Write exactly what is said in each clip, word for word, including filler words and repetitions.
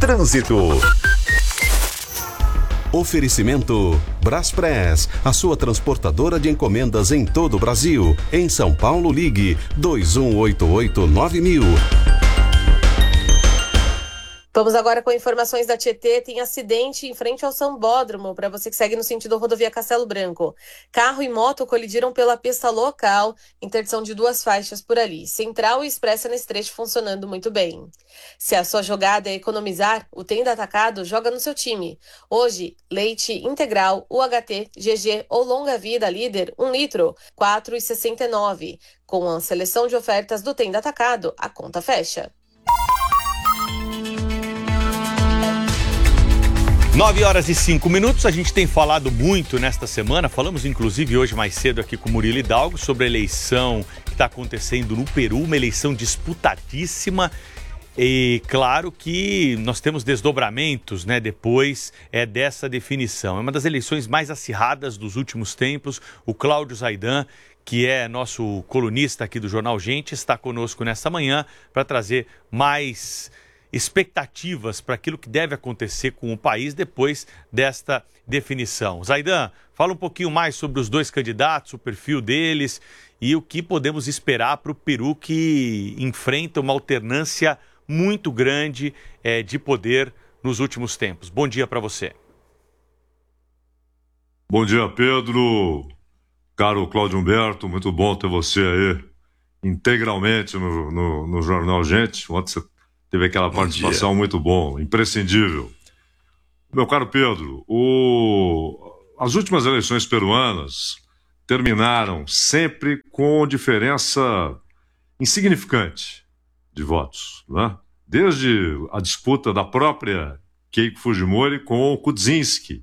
Trânsito. Oferecimento Braspress, a sua transportadora de encomendas em todo o Brasil. Em São Paulo, ligue dois um oito oito nove mil. Vamos agora com informações da Tietê. Tem acidente em frente ao Sambódromo, para você que segue no sentido rodovia Castelo Branco. Carro e moto colidiram pela pista local, interdição de duas faixas por ali. Central e expressa nesse trecho funcionando muito bem. Se a sua jogada é economizar, o Tenda Atacado joga no seu time. Hoje, leite integral, U H T, G G ou longa vida líder, um litro, quatro reais e sessenta e nove centavos. Com a seleção de ofertas do Tenda Atacado, a conta fecha. nove horas e cinco minutos, a gente tem falado muito nesta semana, falamos inclusive hoje mais cedo aqui com o Murilo Hidalgo sobre a eleição que está acontecendo no Peru, uma eleição disputadíssima e claro que nós temos desdobramentos, né, depois é, dessa definição. É uma das eleições mais acirradas dos últimos tempos. O Cláudio Zaidan, que é nosso colunista aqui do Jornal Gente, está conosco nesta manhã para trazer mais expectativas para aquilo que deve acontecer com o país depois desta definição. Zaidan, fala um pouquinho mais sobre os dois candidatos, o perfil deles e o que podemos esperar para o Peru, que enfrenta uma alternância muito grande é, de poder nos últimos tempos. Bom dia para você. Bom dia, Pedro. Caro Cláudio Humberto, muito bom ter você aí integralmente no, no, no Jornal Gente. Ontem você teve aquela Bom participação dia. Muito bom, imprescindível. Meu caro Pedro, o... as últimas eleições peruanas terminaram sempre com diferença insignificante de votos, né? Desde a disputa da própria Keiko Fujimori com o Kuczynski,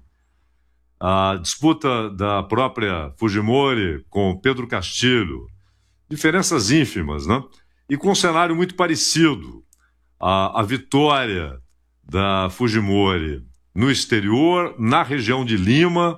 a disputa da própria Fujimori com Pedro Castilho, diferenças ínfimas, né? E com um cenário muito parecido. A, a vitória da Fujimori no exterior, na região de Lima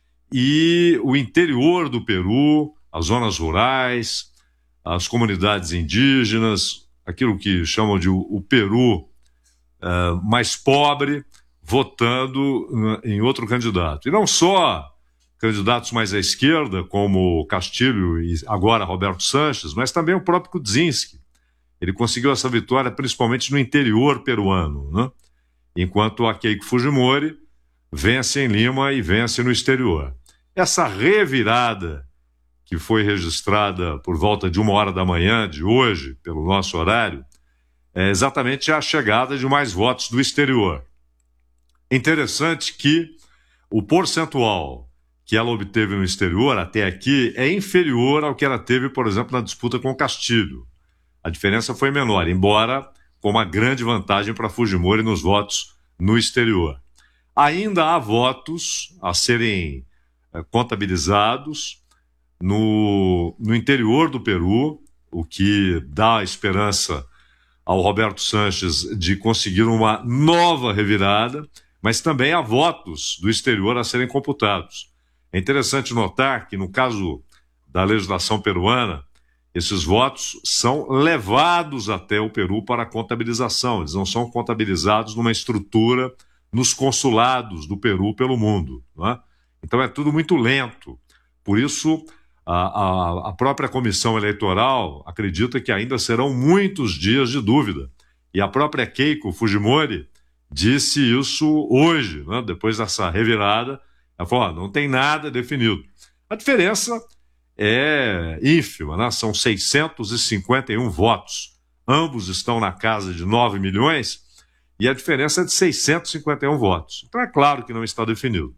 e o interior do Peru, as zonas rurais, as comunidades indígenas, aquilo que chamam de o, o Peru uh, mais pobre, votando em outro candidato. E não só candidatos mais à esquerda, como Castilho e agora Roberto Sanches, mas também o próprio Kuczynski. Ele conseguiu essa vitória principalmente no interior peruano, né? Enquanto a Keiko Fujimori vence em Lima e vence no exterior. Essa revirada que foi registrada por volta de uma hora da manhã de hoje, pelo nosso horário, é exatamente a chegada de mais votos do exterior. É interessante que o percentual que ela obteve no exterior até aqui é inferior ao que ela teve, por exemplo, na disputa com o Castilho. A diferença foi menor, embora com uma grande vantagem para Fujimori nos votos no exterior. Ainda há votos a serem é, contabilizados no, no interior do Peru, o que dá esperança ao Roberto Sanches de conseguir uma nova revirada, mas também há votos do exterior a serem computados. É interessante notar que, no caso da legislação peruana, esses votos são levados até o Peru para a contabilização. Eles não são contabilizados numa estrutura nos consulados do Peru pelo mundo, não é? Então é tudo muito lento. Por isso, a, a, a própria comissão eleitoral acredita que ainda serão muitos dias de dúvida. E a própria Keiko Fujimori disse isso hoje, né? Depois dessa revirada. Ela falou, ó, não tem nada definido. A diferença é ínfima, né? São seiscentos e cinquenta e um votos. Ambos estão na casa de nove milhões e a diferença é de seiscentos e cinquenta e um votos. Então é claro que não está definido.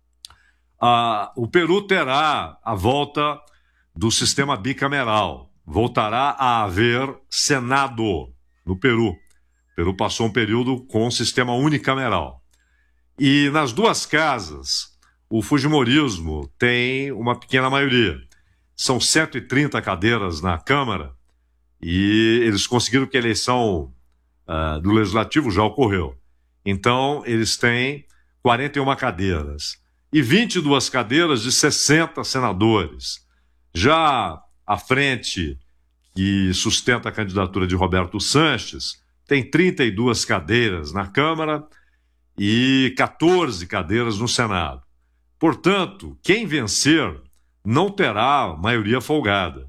Ah, o Peru terá a volta do sistema bicameral. Voltará a haver Senado no Peru. O Peru passou um período com um sistema unicameral. E nas duas casas, o fujimorismo tem uma pequena maioria. São cento e trinta cadeiras na Câmara e eles conseguiram que a eleição uh, do Legislativo já ocorreu. Então, eles têm quarenta e uma cadeiras e vinte e duas cadeiras de sessenta senadores. Já a frente que sustenta a candidatura de Roberto Sanches tem trinta e duas cadeiras na Câmara e quatorze cadeiras no Senado. Portanto, quem vencer não terá maioria folgada.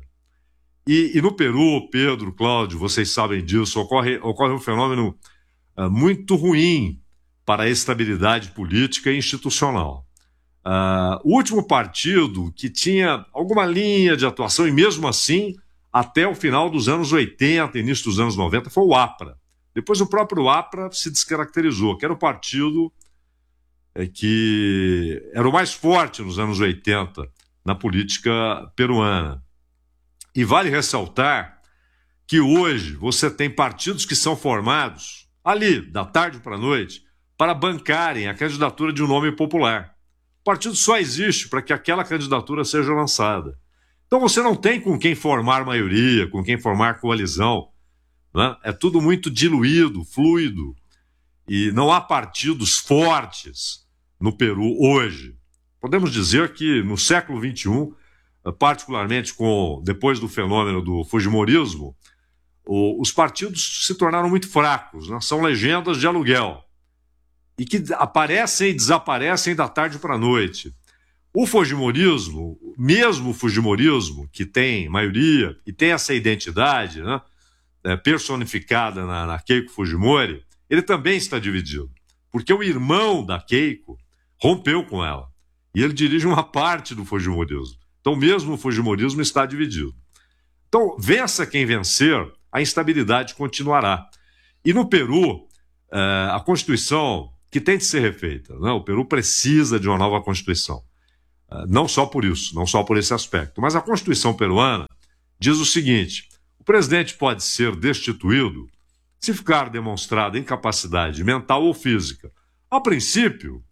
E, e no Peru, Pedro, Cláudio, vocês sabem disso, ocorre, ocorre um fenômeno uh, muito ruim para a estabilidade política e institucional. Uh, o último partido que tinha alguma linha de atuação, e mesmo assim, até o final dos anos oitenta, início dos anos noventa, foi o APRA. Depois o próprio APRA se descaracterizou, que era o partido é, que era o mais forte nos anos oitenta na política peruana. E vale ressaltar que hoje você tem partidos que são formados ali, da tarde para a noite, para bancarem a candidatura de um nome popular. O partido só existe para que aquela candidatura seja lançada. Então você não tem com quem formar maioria, com quem formar coalizão, né? É tudo muito diluído, fluido, e não há partidos fortes no Peru hoje. Podemos dizer que no século vinte e um, particularmente com, depois do fenômeno do fujimorismo, o, os partidos se tornaram muito fracos, né? São legendas de aluguel, e que aparecem e desaparecem da tarde para a noite. O fujimorismo, mesmo o fujimorismo, que tem maioria e tem essa identidade, né, é, personificada na, na Keiko Fujimori, ele também está dividido, porque o irmão da Keiko rompeu com ela, e ele dirige uma parte do fujimorismo. Então mesmo o fujimorismo está dividido. Então, vença quem vencer, a instabilidade continuará. E no Peru, é, a Constituição, que tem de ser refeita, né, o Peru precisa de uma nova Constituição. Não só por isso, não só por esse aspecto. Mas a Constituição peruana diz o seguinte: o presidente pode ser destituído se ficar demonstrada incapacidade mental ou física. A princípio,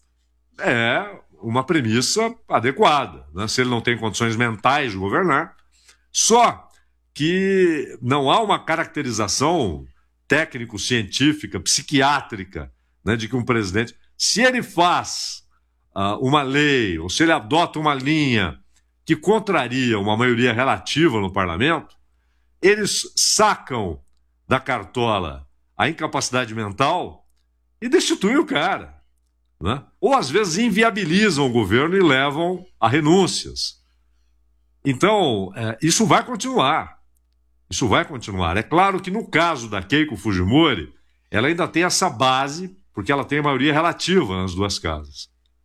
é uma premissa adequada, né? Se ele não tem condições mentais de governar, só que não há uma caracterização técnico-científica, psiquiátrica, né, de que um presidente, se ele faz Uh, uma lei, ou se ele adota uma linha que contraria uma maioria relativa no parlamento, eles sacam da cartola a incapacidade mental e destituem o cara, né? Ou às vezes inviabilizam o governo e levam a renúncias. Então, é, isso vai continuar. Isso vai continuar. É claro que no caso da Keiko Fujimori, ela ainda tem essa base, porque ela tem maioria relativa nas duas casas.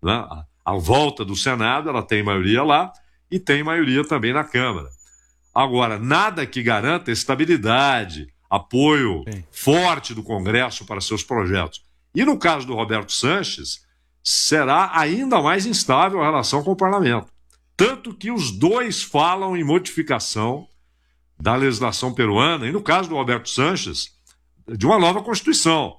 À volta do Senado, ela tem maioria lá e tem maioria também na Câmara. Agora, nada que garanta estabilidade, apoio Sim. forte do Congresso para seus projetos. E no caso do Roberto Sanches, será ainda mais instável a relação com o parlamento. Tanto que os dois falam em modificação da legislação peruana, e no caso do Roberto Sanches, de uma nova Constituição.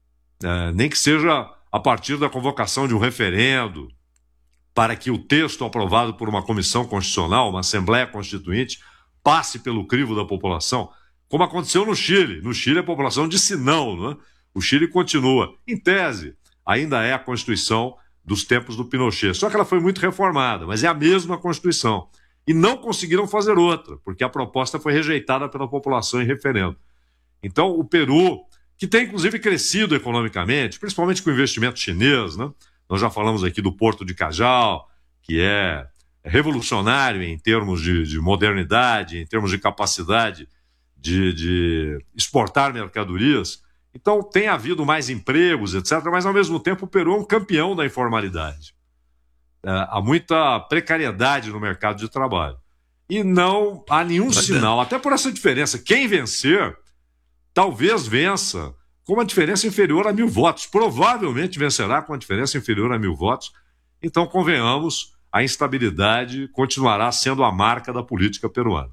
É, nem que seja a partir da convocação de um referendo, para que o texto aprovado por uma comissão constitucional, uma Assembleia Constituinte, passe pelo crivo da população, como aconteceu no Chile. No Chile a população disse não, né? O Chile continua. Em tese, ainda é a Constituição dos tempos do Pinochet, só que ela foi muito reformada, mas é a mesma Constituição. E não conseguiram fazer outra, porque a proposta foi rejeitada pela população em referendo. Então o Peru, que tem inclusive crescido economicamente, principalmente com o investimento chinês, né? Nós já falamos aqui do Porto de Cajal, que é revolucionário em termos de, de modernidade, em termos de capacidade de, de exportar mercadorias. Então tem havido mais empregos, etcétera, mas ao mesmo tempo o Peru é um campeão da informalidade. É, há muita precariedade no mercado de trabalho. E não há nenhum sinal, até por essa diferença, quem vencer talvez vença com uma diferença inferior a mil votos. Provavelmente vencerá com uma diferença inferior a mil votos. Então, convenhamos, a instabilidade continuará sendo a marca da política peruana.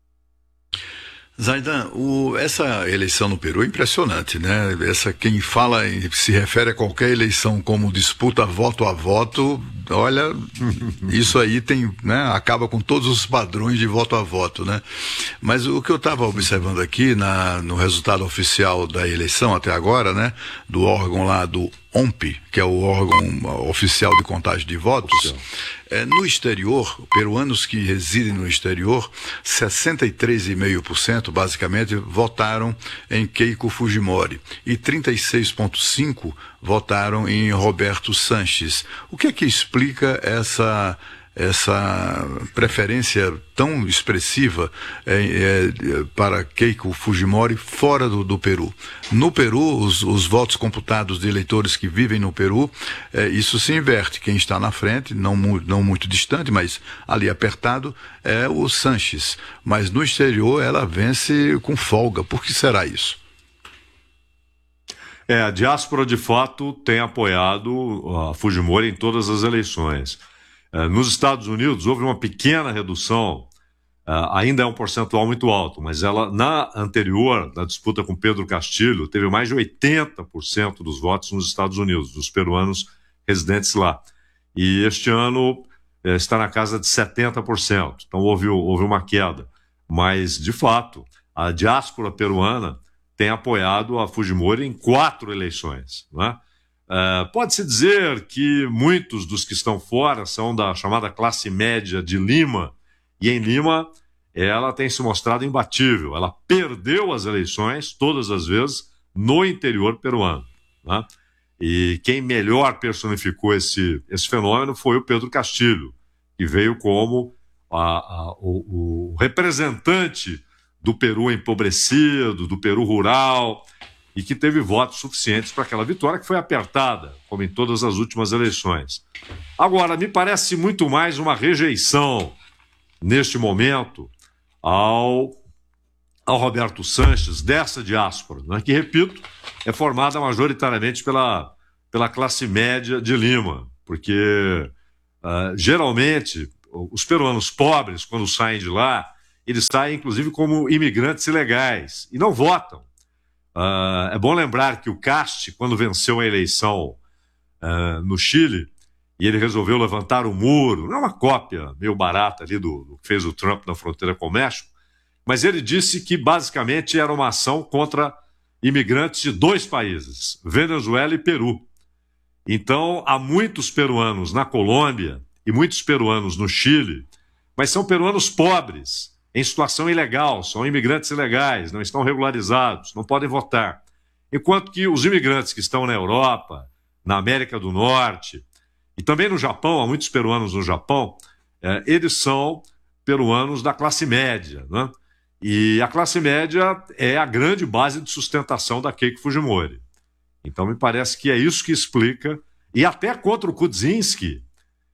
Zaidan, o, essa eleição no Peru é impressionante, né? Essa, quem fala, se refere a qualquer eleição como disputa voto a voto, olha, isso aí tem, né, acaba com todos os padrões de voto a voto, né? Mas o que eu estava observando aqui na, no resultado oficial da eleição até agora, né, do órgão lá do O M P, que é o órgão oficial de contagem de votos, é, no exterior, peruanos que residem no exterior, sessenta e três vírgula cinco por cento basicamente votaram em Keiko Fujimori e trinta e seis vírgula cinco por cento votaram em Roberto Sanches. O que é que explica essa essa preferência tão expressiva é, é, para Keiko Fujimori fora do, do Peru? No Peru, os, os votos computados de eleitores que vivem no Peru, é, isso se inverte. Quem está na frente, não, não muito distante, mas ali apertado, é o Sanches. Mas no exterior ela vence com folga. Por que será isso? É, a diáspora de fato tem apoiado a Fujimori em todas as eleições. Nos Estados Unidos houve uma pequena redução, ainda é um percentual muito alto, mas ela, na anterior, na disputa com Pedro Castillo, teve mais de oitenta por cento dos votos nos Estados Unidos, dos peruanos residentes lá. E este ano está na casa de setenta por cento, então houve, houve uma queda. Mas, de fato, a diáspora peruana tem apoiado a Fujimori em quatro eleições, não é? Uh, pode-se dizer que muitos dos que estão fora são da chamada classe média de Lima, e em Lima ela tem se mostrado imbatível. Ela perdeu as eleições todas as vezes no interior peruano, né? E quem melhor personificou esse, esse fenômeno foi o Pedro Castillo, que veio como a, a, o, o representante do Peru empobrecido, do Peru rural, e que teve votos suficientes para aquela vitória, que foi apertada, como em todas as últimas eleições. Agora, me parece muito mais uma rejeição, neste momento, ao, ao Roberto Sanches, dessa diáspora, né, que, repito, é formada majoritariamente pela, pela classe média de Lima, porque, uh, geralmente, os peruanos pobres, quando saem de lá, eles saem, inclusive, como imigrantes ilegais, e não votam. Uh, é bom lembrar que o Casti, quando venceu a eleição uh, no Chile, e ele resolveu levantar o muro, não é uma cópia meio barata ali do, do que fez o Trump na fronteira com o México, mas ele disse que basicamente era uma ação contra imigrantes de dois países, Venezuela e Peru. Então, há muitos peruanos na Colômbia e muitos peruanos no Chile, mas são peruanos pobres, em situação ilegal, são imigrantes ilegais, não estão regularizados, não podem votar. Enquanto que os imigrantes que estão na Europa, na América do Norte, e também no Japão, há muitos peruanos no Japão, eh, eles são peruanos da classe média, né? E a classe média é a grande base de sustentação da Keiko Fujimori. Então me parece que é isso que explica, e até contra o Kuczynski,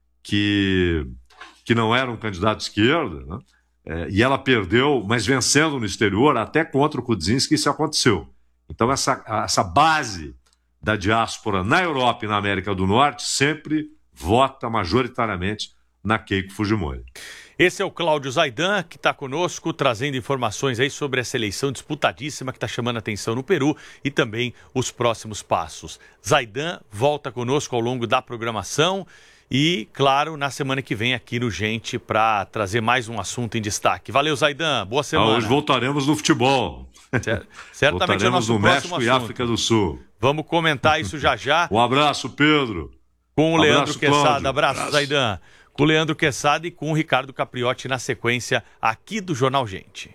que, que não era um candidato de esquerda, né? É, e ela perdeu, mas vencendo no exterior, até contra o Kuczynski isso aconteceu. Então essa, essa base da diáspora na Europa e na América do Norte sempre vota majoritariamente na Keiko Fujimori. Esse é o Cláudio Zaidan, que está conosco, trazendo informações aí sobre essa eleição disputadíssima que está chamando a atenção no Peru e também os próximos passos. Zaidan volta conosco ao longo da programação. E, claro, na semana que vem aqui no Gente para trazer mais um assunto em destaque. Valeu, Zaidan. Boa semana. Ah, hoje voltaremos no futebol. Cer- Certamente é o nosso no próximo México assunto. E África do Sul. Vamos comentar isso já já. Um abraço, Pedro. Com o Um Leandro abraço, Quesada. Cláudio. Abraço, Abraço. Zaidan. Com o Leandro Quesada e com o Ricardo Capriotti na sequência aqui do Jornal Gente.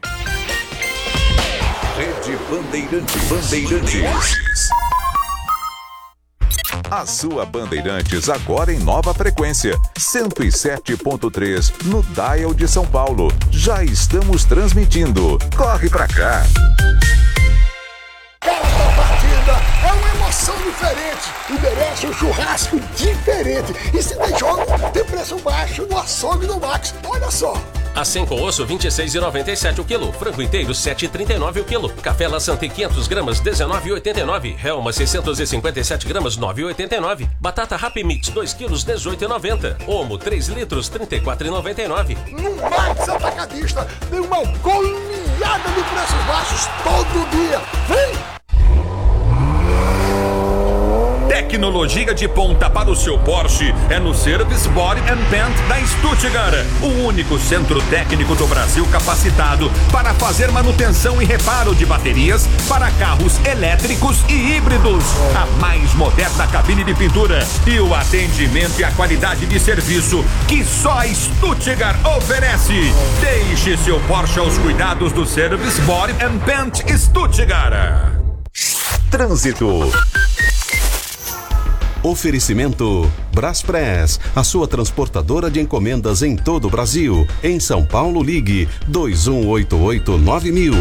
Rede Bandeirantes. Bandeirantes. A sua Bandeirantes agora em nova frequência, cento e sete ponto três no Dial de São Paulo. Já estamos transmitindo. Corre pra cá. Cada partida é uma emoção diferente e merece um churrasco diferente. E se tem jogo, tem preço baixo no açougue do Max. Olha só. Assim com osso, vinte e seis reais e noventa e sete centavos o quilo. Frango inteiro, sete reais e trinta e nove centavos o quilo. Café La Santa, quinhentas gramas, dezenove reais e oitenta e nove centavos. Helma, seiscentas e cinquenta e sete gramas, nove reais e oitenta e nove centavos. Batata Happy Mix, dois quilos, dezoito reais e noventa centavos. Omo, três litros, trinta e quatro reais e noventa e nove centavos. No Max Atacadista tem uma goleada de preços baixos todo dia. Vem! Tecnologia de ponta para o seu Porsche é no Service Body and Paint da Stuttgart, o único centro técnico do Brasil capacitado para fazer manutenção e reparo de baterias para carros elétricos e híbridos. A mais moderna cabine de pintura e o atendimento e a qualidade de serviço que só a Stuttgart oferece. Deixe seu Porsche aos cuidados do Service Body and Paint Stuttgart. Trânsito. Oferecimento Braspress, a sua transportadora de encomendas em todo o Brasil. Em São Paulo, ligue dois um oito oito nove mil.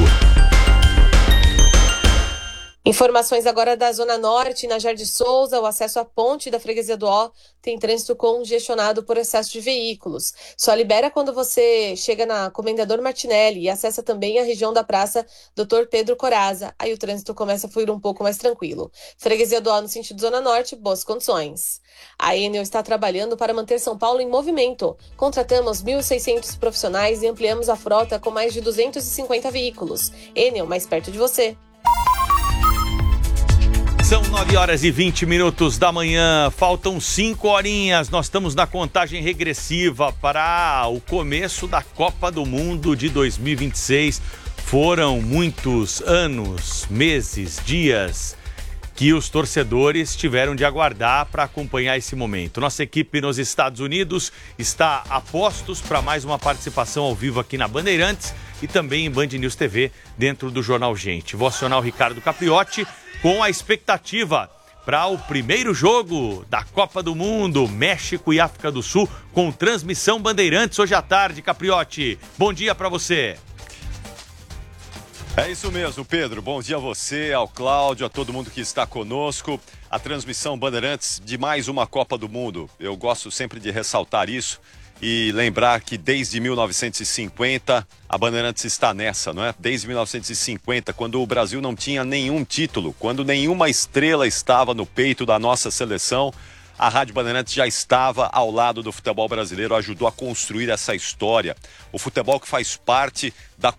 Informações agora da Zona Norte, na Jardim Souza, o acesso à ponte da Freguesia do Ó tem trânsito congestionado por excesso de veículos. Só libera quando você chega na Comendador Martinelli e acessa também a região da Praça doutor Pedro Coraza. Aí o trânsito começa a fluir um pouco mais tranquilo. Freguesia do Ó no sentido Zona Norte, boas condições. A Enel está trabalhando para manter São Paulo em movimento. Contratamos mil e seiscentos profissionais e ampliamos a frota com mais de duzentos e cinquenta veículos. Enel, mais perto de você. São nove horas e vinte minutos da manhã, faltam cinco horinhas, nós estamos na contagem regressiva para o começo da Copa do Mundo de dois mil e vinte e seis. Foram muitos anos, meses, dias que os torcedores tiveram de aguardar para acompanhar esse momento. Nossa equipe nos Estados Unidos está a postos para mais uma participação ao vivo aqui na Bandeirantes e também em Band News T V dentro do Jornal Gente. Vou acionar o Ricardo Capriotti com a expectativa para o primeiro jogo da Copa do Mundo, México e África do Sul, com transmissão Bandeirantes hoje à tarde. Capriotti, bom dia para você. É isso mesmo, Pedro. Bom dia a você, ao Cláudio, a todo mundo que está conosco. A transmissão Bandeirantes de mais uma Copa do Mundo. Eu gosto sempre de ressaltar isso e lembrar que desde mil novecentos e cinquenta a Bandeirantes está nessa, não é? Desde mil novecentos e cinquenta, quando o Brasil não tinha nenhum título, quando nenhuma estrela estava no peito da nossa seleção, a Rádio Bandeirantes já estava ao lado do futebol brasileiro, ajudou a construir essa história. O futebol que faz parte da